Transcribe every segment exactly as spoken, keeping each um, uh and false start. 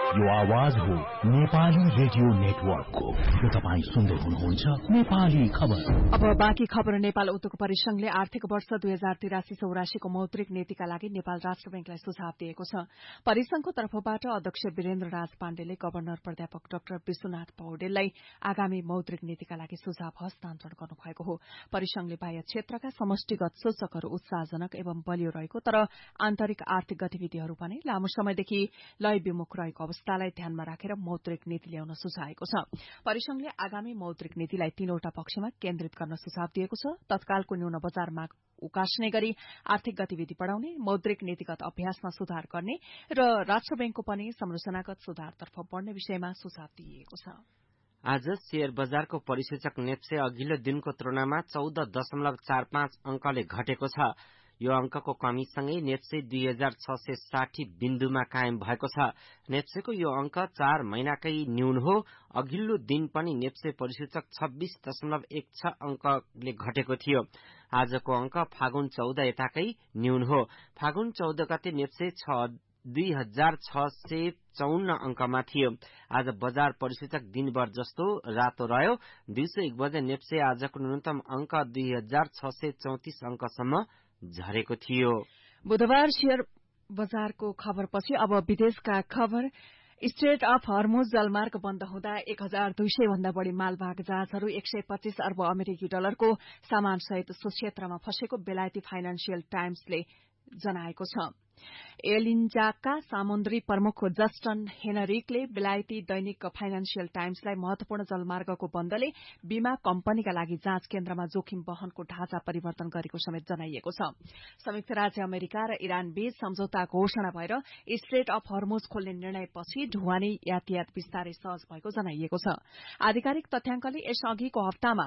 यो आवाज हो नेपाली रेडियो नेटवर्कको। यो तपाईँ सुन्दै हुनुहुन्छ नेपाली खबर। अब बाँकी खबर। नेपाल उद्योग परिसंघले आर्थिक वर्ष दुई हजार तिरासी चौरासीको मौद्रिक नीतिका लागि नेपाल राष्ट्र बैंकलाई सुझाव दिएको छ। परिसंघको तर्फबाट अध्यक्ष वीरेन्द्र राज पाण्डेले गवर्नर प्राध्यापक डाक्टर विश्वनाथ पौडेललाई आगामी मौद्रिक नीतिका लागि सुझाव हस्तान्तरण गर्नुभएको हो। परिसंघले बाह्य क्षेत्रका समष्टिगत सूचकहरू उत्साहजनक एवं बलियो रहेको तर आन्तरिक आर्थिक गतिविधिहरू भने लामो समयदेखि लय विमुख रहेको अवस्थालाई ध्यानमा राखेर मौद्रिक नीति ल्याउन सुझाएको छ। परिसंघले आगामी मौद्रिक नीतिलाई तीनवटा पक्षमा केन्द्रित गर्न सुझाव दिएको छ। तत्कालको न्यून बजार माग उकास्ने गरी आर्थिक गतिविधि बढ़ाउने, मौद्रिक नीतिगत अभ्यासमा सुधार गर्ने र राष्ट्र बैंकको पनि संरचनागत सुधारतर्फ बढ़ने विषयमा सुझाव दिइएको छ। आज शेयर बजारको परिसूचक नेप्से अघिल्लो दिनको तुलनामा चौध दशमलव चार पाँच अंकले घटेको छ। यो अंकको कमीसँगै नेप्से दुई हजार छ सय साठी बिन्दुमा कायम भएको छ। नेप्सेको यो अंक चार महिनाकै न्यून हो। अघिल्लो दिन पनि नेप्से परिसूचक छब्बीस दशमलव एक छ अंकले घटेको थियो। आजको अंक फागुन चौध यताकै न्यून हो। फागुन चौध गते नेप्से दुई हजार छ सय चौन्न अंकमा थियो। आज बजार परिसूचक दिनभर जस्तो रातो रह्यो। दिउँसो एक बजे नेप्से आजको न्यूनतम अंक दुई हजार छ सय चौतिस अंकसम्म झरेको थियो। बुधबार शेयर बजारको खबरपछि अब विदेशका खबर। स्ट्रेट अफ हर्मुज जलमार्ग बन्द हुँदा एक हजार दुई सय भन्दा बढ़ी मालवाहक जहाजहरू एक सय पच्चीस अर्ब अमेरिकी डलरको सामानसहित सो क्षेत्रमा फँसेको बेलायती फाइनान्शियल टाइम्सले जनाएको छ। एलिन्जाका सामुद्री प्रमुख जस्टन हेनरिकले बेलायती दैनिक फाइनान्शियल टाइम्सलाई महत्वपूर्ण जलमार्गको बन्दले बीमा कम्पनीका लागि जाँच केन्द्रमा जोखिम वहनको ढाँचा परिवर्तन गरेको समेत जनाइएको छ। संयुक्त राज्य अमेरिका र इरान बीच सम्झौता घोषणा भएर स्ट्रेट अफ हर्मुज खोल्ने निर्णयपछि ढुवानी यातायात विस्तारै सहज भएको जनाइएको छ। आधिकारिक तथ्याङ्कले यसअघिको हप्तामा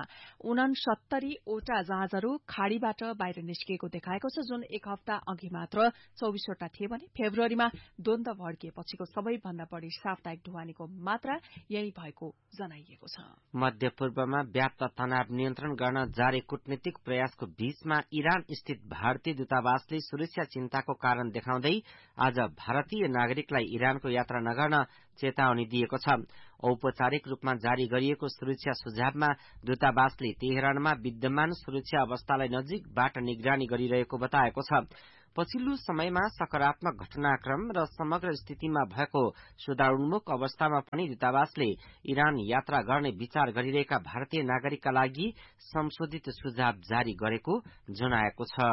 उनसत्तरीवटा जहाजहरू खाड़ीबाट बाहिर निस्किएको देखाएको छ, जुन एक हप्ता अघि मात्र चौबीसवटा थिए भने फेब्रुअरीमा द्वन्द भड्किएपछिको सबैभन्दा बढ़ी साप्ताहिक ढुवानीको मात्रा यही भएको जनाइएको छ। मध्य पूर्वमा व्याप्त तनाव नियन्त्रण गर्न जारी कूटनीतिक प्रयासको बीचमा इरान स्थित भारतीय दूतावासले सुरक्षा चिन्ताको कारण देखाउँदै आज भारतीय नागरिकलाई इरानको यात्रा नगर्न चेतावनी दिएको छ। औपचारिक रूपमा जारी गरिएको सुरक्षा सुझावमा दूतावासले तेहरानमा विद्यमान सुरक्षा अवस्थालाई नजिकबाट निगरानी गरिरहेको बताएको छ। पछिल्लो समयमा सकारात्मक घटनाक्रम र समग्र स्थितिमा भएको सुधारोन्मुख अवस्थामा पनि दूतावासले इरान यात्रा गर्ने विचार गरिरहेका भारतीय नागरिकका लागि संशोधित सुझाव जारी गरेको जनाएको छ।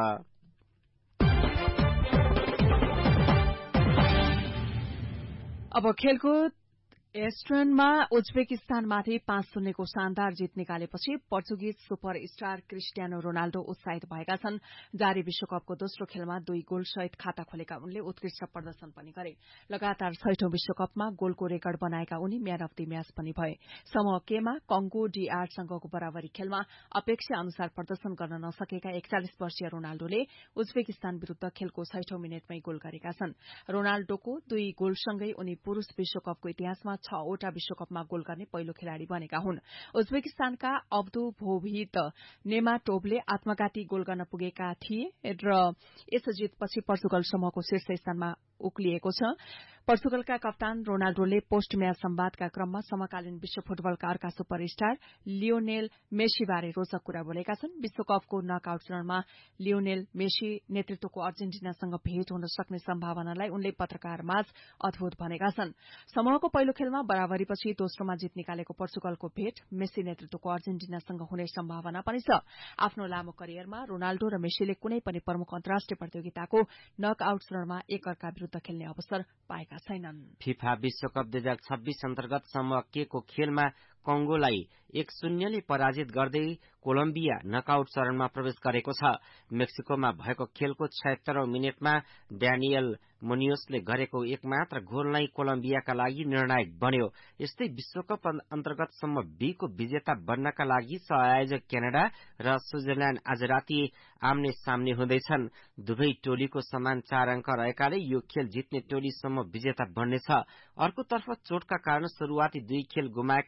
अब खेलकुद। एस्ट्रनमा उज्बेकिस्तानमाथि पाँच शून्यको शानदार जीत निकालेपछि Portuguese super star Cristiano Ronaldo उत्साहित भएका छन्। जारी विश्वकपको दोस्रो खेलमा दुई गोलसहित खाता खोलेका उनले उत्कृष्ट प्रदर्शन पनि गरे। लगातार छैठौं विश्वकपमा गोलको रेकर्ड बनाएका उनी म्यान अफ द म्याच पनि भए। समूह केमा कंगो डीआरसँगको बराबरी खेलमा अपेक्षा अनुसार प्रदर्शन गर्न नसकेका एकचालिस वर्षीय रोनाल्डोले उज्बेकिस्तान विरूद्ध खेलको छैठौं मिनटमै गोल गरेका छन्। रोनाल्डोको दुई गोलसँगै उनी पुरूष विश्वकपको इतिहासमा छवटा विश्वकपमा गोल गर्ने पहिलो खेलाड़ी बनेका हुन्। उज्बेकिस्तानका अब्दु भोभित नेमाटोभले आत्मघाती गोल गर्न पुगेका थिए र यस जितपछि पोर्चुगल समूहको शीर्ष स्थानमा उक्लिएको छ। पोर्चुगलका कप्तान रोनाल्डोले पोस्ट म्याच संवादका क्रममा समकालीन विश्व फुटबलका अर्का सुपरस्टार लियोनेल मेसीबारे रोचक कुरा बोलेका छन्। विश्वकपको नकआउट चरणमा लियोनेल मेसी नेतृत्वको अर्जेन्टिनासँग भेट हुन सक्ने सम्भावनालाई उनले पत्रकारमाझ अद्भुत भनेका छन्। समूहको पहिलो खेलमा बराबरीपछि दोस्रोमा जित निकालेको पोर्चुगलको भेट मेसी नेतृत्वको अर्जेन्टिनासँग हुने सम्भावना पनि छ। आफ्नो लामो करियरमा रोनाल्डो र मेसीले कुनै पनि प्रमुख अन्तर्राष्ट्रिय प्रतियोगिताको नकआउट चरणमा एकअर्का विरूद्ध खेल्ने अवसर पाएका छैनन्। फिफा विश्वकप दुई हजार छब्बीस अन्तर्गत समूह के को खेलमा कंगोलाई एक शून्यले पराजित गर्दै कोलम्बिया नकआउट चरणमा प्रवेश गरेको छ। मेक्सिकोमा भएको खेलको छयत्तरौं मिनटमा ड्यानियल मुनियोसले गरेको एकमात्र गोल नै कोलम्बियाका लागि निर्णायक बन्यो। यस्तै विश्वकप अन्तर्गत समूह बी को विजेता बन्नका लागि सहआयोजक क्यानाडा र स्विजरल्याण्ड आज राति आम्ने सामने हुँदैछन्। दुवै टोलीको समान चार अंक रहेकाले यो खेल जित्ने टोली समूह विजेता बन्नेछ। अर्कोतर्फ चोटका कारण शुरूआती दुई खेल गुमाएका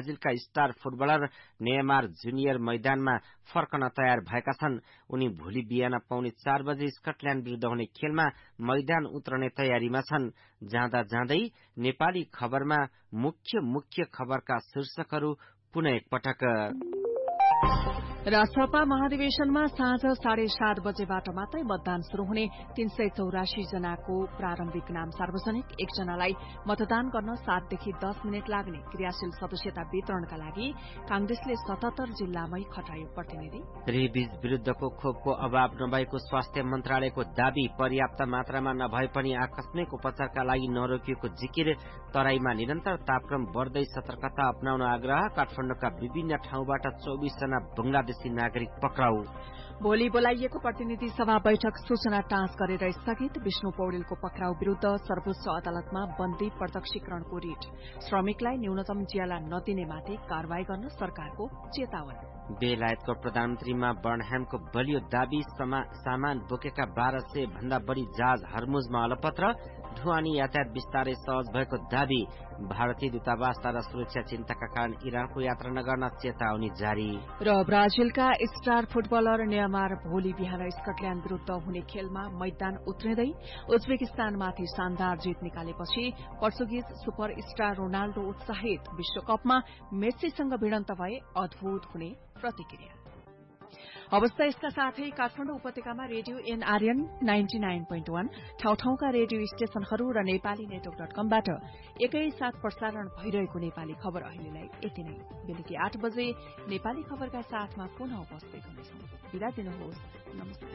ब्राजिलका स्टार फुटबलर नेयमार जुनियर मैदानमा फर्कन तयार भएका छन्। उनी भोलि बिहान पौने चार बजे स्कटल्याण्ड विरुद्ध हुने खेलमा मैदान उत्रने तयारीमा छन्। जाँदा जाँदै नेपाली खबरमा मुख्य मुख्य खबरका शीर्षकहरू पुनः एकपटक। राष्ट्रसभा महाधिवेशनमा साँझ साढे सात बजेबाट मात्रै मतदान शुरू हुने तीन सय चौरासी जनाको प्रारम्भिक नाम सार्वजनिक। एकजनालाई मतदान गर्न सातदेखि दस मिनट लाग्ने क्रियाशील सदस्यता वितरणका लागि कांग्रेसले सतहत्तर जिल्लामै खटायो प्रतिनिधि। रेबिज विरुद्धको खोपको अभाव नभएको स्वास्थ्य मन्त्रालयको दावी। पर्याप्त मात्रामा नभए पनि आकस्मिक उपचारका लागि नरोकिएको जिकिर। तराईमा निरन्तर तापक्रम बढ्दै सतर्कता अपनाउन आग्रह। काठमाडौँका विभिन्न ठाउँबाट चौबिस जना बंगलादेशी नागरिक पक्राउ। भोलि बोलाइएको प्रतिनिधि सभा बैठक सूचना टाँस गरेर स्थगित। विष्णु पौडेलको पक्राउ विरूद्ध सर्वोच्च अदालतमा बन्दी प्रत्यक्षीकरणको रिट। श्रमिकलाई न्यूनतम ज्याला नदिनेमाथि कार्यवाही गर्न सरकारको चेतावनी। बेलायतको प्रधानमन्त्रीमा बर्नह्यामको बलियो दावी। सामान बोकेका बाह्र सय भन्दा बढ़ी जहाज हर्मुजमा अलपत्र। ढुवानी यातायात विस्तारै सहज भएको दावी। भारतीय दूतावासद्वारा सुरक्षा चिन्ताका कारण इरानको यात्रा नगर्न चेतावनी जारी। र ब्राजिलका स्टार फुटबलर नेयमार भोलि बिहान स्कटल्याण्ड विरूद्ध हुने खेलमा मैदान उत्रिँदै उज्बेकिस्तानमाथि शानदार जित निकालेपछि पर्चुगिज सुपर स्टार रोनाल्डो उत्साहित। विश्वकपमा मेस्सीसँग भिडन्त भए अद्भुत हुने प्रतिक्रिया। अवस्था यसका साथै काठमाडौँ उपत्यकामा radio NRN ninety nine point one ठाउँ ठाउँका रेडियो स्टेशनहरू र नेपाली नेटवर्क डट कमबाट एकैसाथ प्रसारण भइरहेको नेपाली खबर अहिलेलाई यति नै। बेलुकी आठ बजे नेपाली खबरका साथमा पुनः उपस्थित हुनेछौं। बिदा दिनुहोस्। नमस्कार।